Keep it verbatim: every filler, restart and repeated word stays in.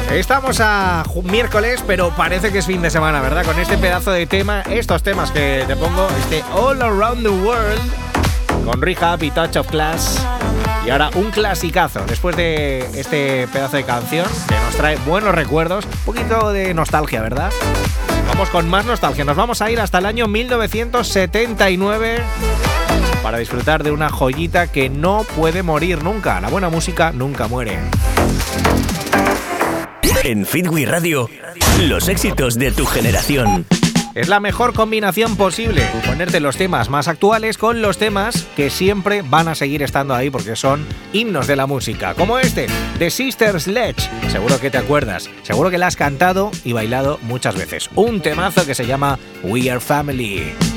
Estamos a miércoles, pero parece que es fin de semana, ¿verdad? Con este pedazo de tema, estos temas que te pongo, este All Around the World, con Rehab y Touch of Class. Y ahora un clasicazo, después de este pedazo de canción, que nos trae buenos recuerdos, un poquito de nostalgia, ¿verdad? Vamos con más nostalgia, nos vamos a ir hasta el año mil novecientos setenta y nueve para disfrutar de una joyita que no puede morir nunca. La buena música nunca muere. En Fitwi Radio, los éxitos de tu generación. Es la mejor combinación posible, ponerte los temas más actuales con los temas que siempre van a seguir estando ahí porque son himnos de la música, como este, de Sister Sledge. Seguro que te acuerdas, seguro que la has cantado y bailado muchas veces. Un temazo que se llama We Are Family.